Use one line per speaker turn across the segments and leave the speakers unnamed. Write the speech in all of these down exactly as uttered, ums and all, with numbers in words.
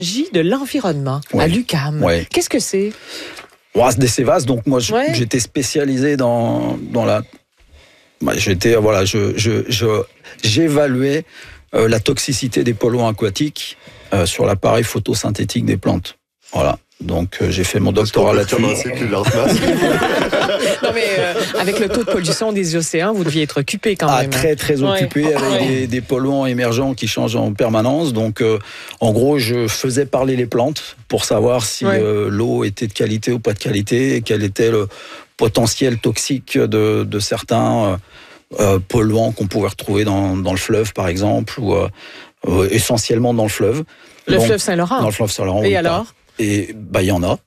J de l'environnement
ouais.
à l'U Q A M.
Ouais.
Qu'est-ce que c'est?
Ouais, c'est vaste. Donc moi, je,
ouais.
j'étais spécialisé dans dans la. Bah, j'étais voilà, je je, je j'évaluais euh, la toxicité des polluants aquatiques euh, sur l'appareil photosynthétique des plantes. Voilà. Donc euh, j'ai fait mon doctorat là-dessus.
Plus lentement.
Non mais euh, avec le taux de pollution des océans, vous deviez être occupé quand
ah,
même.
Très très occupé ouais. avec ouais. des, des polluants émergents qui changent en permanence. Donc euh, en gros, je faisais parler les plantes pour savoir si ouais. euh, l'eau était de qualité ou pas de qualité et quel était le potentiel toxique de, de certains euh, euh, polluants qu'on pouvait retrouver dans, dans le fleuve par exemple ou euh, euh, essentiellement dans le fleuve.
Le
Donc,
fleuve Saint-Laurent.
Dans le fleuve Saint-Laurent.
Et
oui,
alors?
Pas. Et bah il y en a.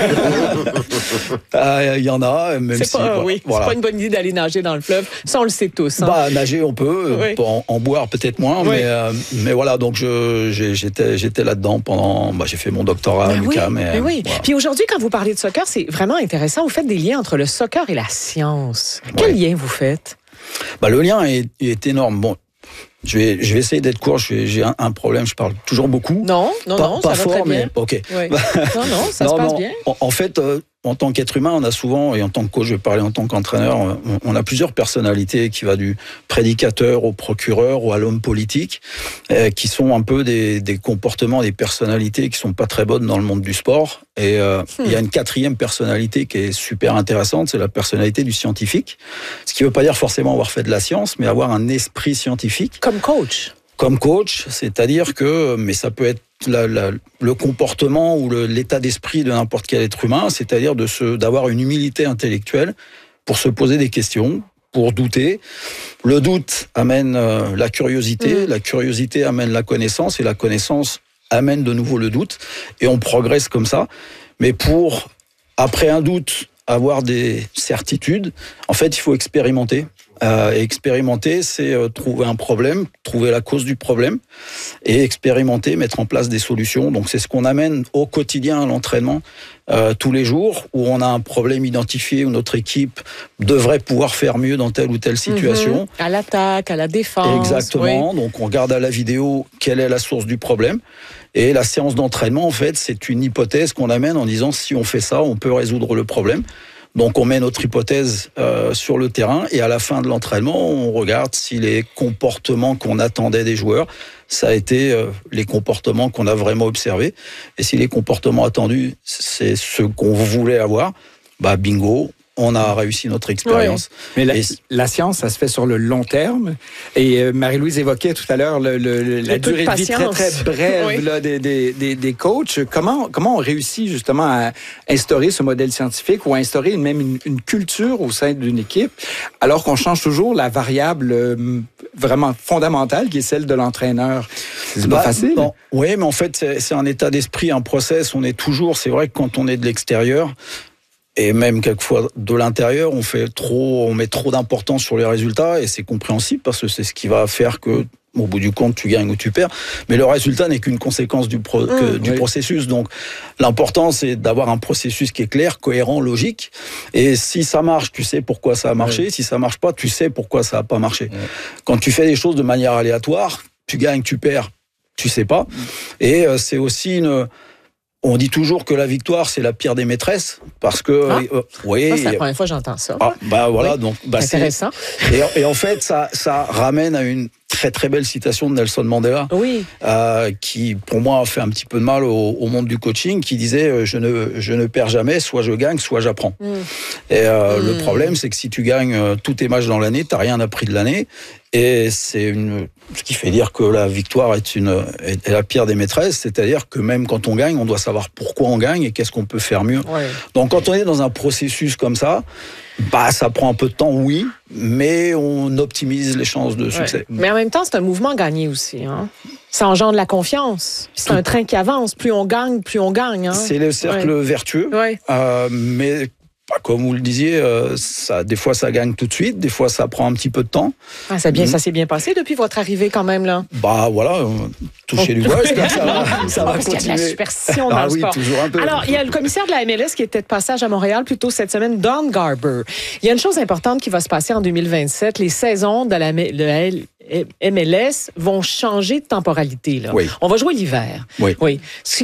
Il euh, y en a, même
c'est
si
pas,
voilà,
oui,
voilà.
c'est pas une bonne idée d'aller nager dans le fleuve. Ça on le sait tous. Hein.
Bah nager on peut, oui. en, en boire peut-être moins, oui. mais euh, mais voilà donc je j'ai, j'étais j'étais là-dedans pendant. Bah, j'ai fait mon doctorat ben à l'U Q A M.
Oui, mais oui. Voilà. Puis aujourd'hui quand vous parlez de soccer, c'est vraiment intéressant. Vous faites des liens entre le soccer et la science. Quel oui. lien vous faites?
Bah le lien est, est énorme. Bon. Je vais, je vais essayer d'être court. J'ai un, un problème. Je parle toujours beaucoup.
Non, non,
pas,
non,
pas
ça
fort,
va très
mais
bien.
ok.
Oui. Non, non, ça non, se passe
non,
bien.
En, en fait, euh, en tant qu'être humain, on a souvent, et en tant que coach, je vais parler en tant qu'entraîneur, on, on a plusieurs personnalités qui va du prédicateur au procureur ou à l'homme politique, euh, qui sont un peu des, des comportements, des personnalités qui sont pas très bonnes dans le monde du sport. Et euh, hmm. il y a une quatrième personnalité qui est super intéressante, c'est la personnalité du scientifique. Ce qui veut pas dire forcément avoir fait de la science, mais avoir un esprit scientifique.
Comme coach.
Comme coach, c'est-à-dire que, mais ça peut être la, la, le comportement ou le, l'état d'esprit de n'importe quel être humain, c'est-à-dire de se, d'avoir une humilité intellectuelle pour se poser des questions, pour douter. Le doute amène euh, la curiosité, mmh. la curiosité amène la connaissance et la connaissance amène de nouveau le doute et on progresse comme ça. Mais pour, après un doute, avoir des certitudes, en fait, il faut expérimenter. Euh, et expérimenter, c'est euh, trouver un problème, trouver la cause du problème et expérimenter, mettre en place des solutions. Donc c'est ce qu'on amène au quotidien à l'entraînement euh, tous les jours où on a un problème identifié où notre équipe devrait pouvoir faire mieux dans telle ou telle situation.
Mmh. À l'attaque, à la défense.
Exactement.
Oui.
Donc on regarde à la vidéo quelle est la source du problème. Et la séance d'entraînement, en fait, c'est une hypothèse qu'on amène en disant si on fait ça, on peut résoudre le problème. Donc on met notre hypothèse euh, sur le terrain et à la fin de l'entraînement, on regarde si les comportements qu'on attendait des joueurs, ça a été euh, les comportements qu'on a vraiment observés. Et si les comportements attendus, c'est ce qu'on voulait avoir, bah bingo, on a réussi notre expérience.
Oui. Mais la, et... la science, ça se fait sur le long terme. Et euh, Marie-Louise évoquait tout à l'heure le, le, la durée de, de vie très, très brève oui. là, des, des, des, des coachs. Comment, comment on réussit justement à instaurer ce modèle scientifique ou à instaurer même une, une culture au sein d'une équipe, alors qu'on change toujours la variable euh, vraiment fondamentale qui est celle de l'entraîneur? C'est
bah,
pas facile.
Bon, oui, mais en fait, c'est, c'est un état d'esprit, un process. On est toujours, c'est vrai que quand on est de l'extérieur, et même quelquefois de l'intérieur, on fait trop, on met trop d'importance sur les résultats et c'est compréhensible parce que c'est ce qui va faire que, au bout du compte, tu gagnes ou tu perds. Mais le résultat n'est qu'une conséquence du, pro, que, mmh, du oui. processus. Donc, l'important, c'est d'avoir un processus qui est clair, cohérent, logique. Et si ça marche, tu sais pourquoi ça a marché. Oui. Si ça marche pas, tu sais pourquoi ça a pas marché. Oui. Quand tu fais des choses de manière aléatoire, tu gagnes, tu perds, tu sais pas. Et euh, c'est aussi une... On dit toujours que la victoire, c'est la pire des maîtresses, parce que...
Ah,
euh, oui,
c'est la première fois que j'entends ça.
Ah, bah voilà,
oui.
donc... Bah,
intéressant.
C'est, et, et en fait, ça, ça ramène à une très très belle citation de Nelson Mandela,
oui.
euh, qui, pour moi, a fait un petit peu de mal au, au monde du coaching, qui disait euh, « je ne, je ne perds jamais, soit je gagne, soit j'apprends mm. ». Et euh, mm. le problème, c'est que si tu gagnes euh, tous tes matchs dans l'année, tu n'as rien appris de l'année. Et c'est une, ce qui fait dire que la victoire est, une, est la pire des maîtresses, c'est-à-dire que même quand on gagne, on doit savoir pourquoi on gagne et qu'est-ce qu'on peut faire mieux.
Ouais.
Donc quand on est dans un processus comme ça, bah ça prend un peu de temps, oui, mais on optimise les chances de succès.
Ouais. Mais en même temps, c'est un mouvement gagné aussi. Hein? Ça engendre la confiance. C'est Tout. un train qui avance. Plus on gagne, plus on gagne. Hein?
C'est le cercle ouais. vertueux,
ouais.
euh, mais... Comme vous le disiez, euh, ça, des fois ça gagne tout de suite, des fois ça prend un petit peu de temps.
Ah, ça, bien, mmh. ça s'est bien passé depuis votre arrivée quand même là.
Bah voilà, euh, toucher du bois, ça, ça va, ça va
parce
continuer.
qu'il y a de la superstition dans
ah,
le
oui,
sport.
Toujours un peu.
Alors, il y a le commissaire de la M L S qui était de passage à Montréal plus tôt cette semaine, Don Garber. Il y a une chose importante qui va se passer en deux mille vingt-sept. Les saisons de la M L S vont changer de temporalité. Là.
Oui.
On va jouer l'hiver.
Oui.
oui.